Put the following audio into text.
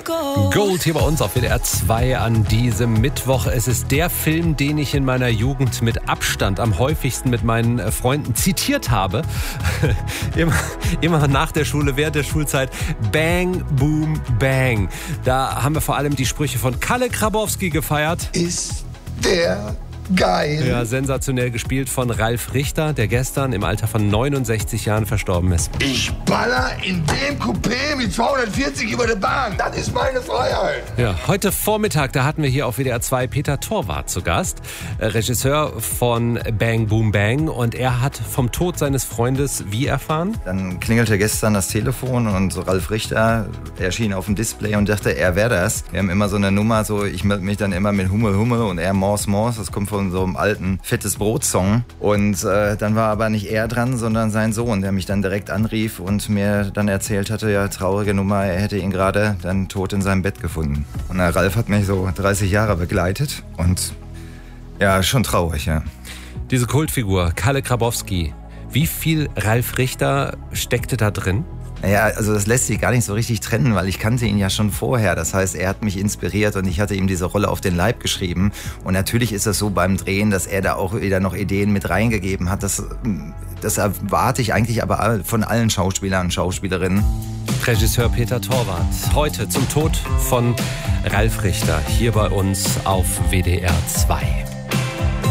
Gold hier bei uns auf WDR 2 an diesem Mittwoch. Es ist der Film, den ich in meiner Jugend mit Abstand am häufigsten mit meinen Freunden zitiert habe. immer nach der Schule, während der Schulzeit. Bang, Boom, Bang. Da haben wir vor allem die Sprüche von Kalle Grabowski gefeiert. Ist der geil. Ja, sensationell gespielt von Ralf Richter, der gestern im Alter von 69 Jahren verstorben ist. Ich baller in dem Coupé mit 240 über der Bahn. Das ist meine Freiheit. Ja, heute Vormittag, da hatten wir hier auf WDR 2 Peter Torwart zu Gast, Regisseur von Bang Boom Bang, und er hat vom Tod seines Freundes wie erfahren? Dann klingelte gestern das Telefon und Ralf Richter erschien auf dem Display und dachte, er wäre das. Wir haben immer so eine Nummer, so ich melde mich dann immer mit Hummel Hummel und er Mors Mors, das kommt von so einem alten Fettes Brot-Song. Und dann war aber nicht er dran, sondern sein Sohn, der mich dann direkt anrief und mir dann erzählt hatte, ja, traurige Nummer, er hätte ihn gerade dann tot in seinem Bett gefunden. Und der Ralf hat mich so 30 Jahre begleitet und ja, schon traurig, ja. Diese Kultfigur, Kalle Grabowski, wie viel Ralf Richter steckte da drin? Naja, also das lässt sich gar nicht so richtig trennen, weil ich kannte ihn ja schon vorher. Das heißt, er hat mich inspiriert und ich hatte ihm diese Rolle auf den Leib geschrieben. Und natürlich ist es so beim Drehen, dass er da auch wieder noch Ideen mit reingegeben hat. Das erwarte ich eigentlich aber von allen Schauspielern und Schauspielerinnen. Regisseur Peter Torwart, heute zum Tod von Ralf Richter, hier bei uns auf WDR 2.